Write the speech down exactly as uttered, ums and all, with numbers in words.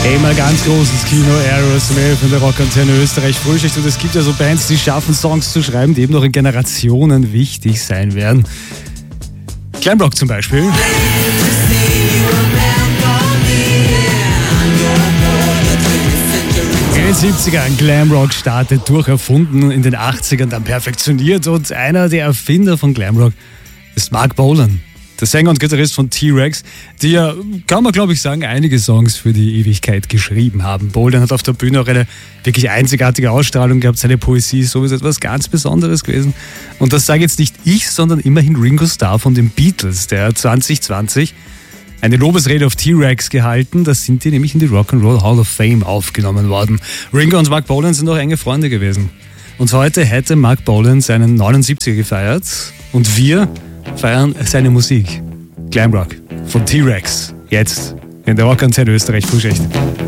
Immer ganz großes Kino, Aerosmith in der Rockantenne Österreich Frühschicht. Und es gibt ja so Bands, die schaffen, Songs zu schreiben, die eben noch in Generationen wichtig sein werden. Glam Rock zum Beispiel. In den siebzigern Glam Rock startet, durcherfunden, in den achtzigern dann perfektioniert. Und einer der Erfinder von Glam Rock ist Marc Bolan, der Sänger und Gitarrist von T-Rex, die ja, kann man glaube ich sagen, einige Songs für die Ewigkeit geschrieben haben. Bolan hat auf der Bühne auch eine wirklich einzigartige Ausstrahlung gehabt. Seine Poesie ist sowieso etwas ganz Besonderes gewesen. Und das sage jetzt nicht ich, sondern immerhin Ringo Starr von den Beatles, der zwanzig zwanzig eine Lobesrede auf T-Rex gehalten. Da sind die nämlich in die Rock'n'Roll Hall of Fame aufgenommen worden. Ringo und Marc Bolan sind auch enge Freunde gewesen. Und heute hätte Marc Bolan seinen neunundsiebziger gefeiert und wir feiern seine Musik. Glam Rock von T-Rex. Jetzt in der Rockantenne Österreich Frühschicht.